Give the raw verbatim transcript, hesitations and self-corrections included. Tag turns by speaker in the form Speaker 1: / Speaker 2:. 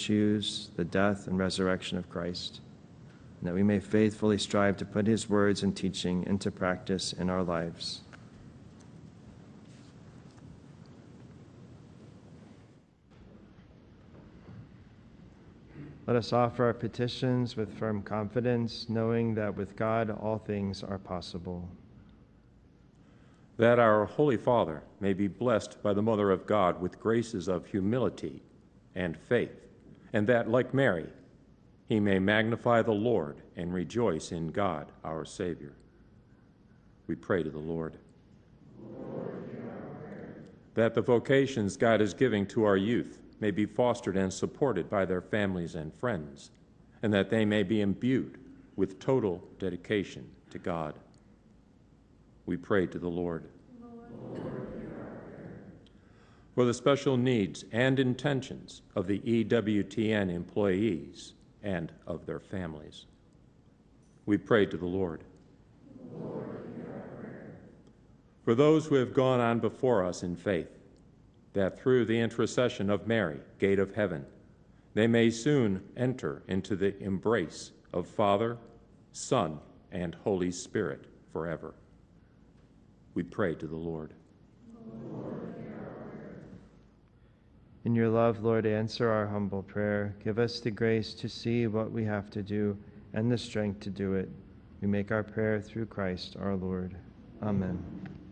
Speaker 1: choose the death and resurrection of Christ, and that we may faithfully strive to put his words and teaching into practice in our lives. Let us offer our petitions with firm confidence, knowing that with God all things are possible.
Speaker 2: That our Holy Father may be blessed by the Mother of God with graces of humility and faith, and that, like Mary, he may magnify the Lord and rejoice in God, our Savior. We pray to the Lord.
Speaker 3: Lord, hear our prayer.
Speaker 2: That the vocations God is giving to our youth may be fostered and supported by their families and friends, and that they may be imbued with total dedication to God. We pray to the Lord.
Speaker 3: Lord, hear our prayer.
Speaker 2: For the special needs and intentions of the E W T N employees and of their families, we pray to the Lord.
Speaker 3: Lord, hear our prayer.
Speaker 2: For those who have gone on before us in faith, that through the intercession of Mary, Gate of Heaven, they may soon enter into the embrace of Father, Son, and Holy Spirit forever. We pray to the Lord.
Speaker 3: Lord, hear our prayer.
Speaker 1: In your love, Lord, answer our humble prayer. Give us the grace to see what we have to do and the strength to do it. We make our prayer through Christ our Lord. Amen.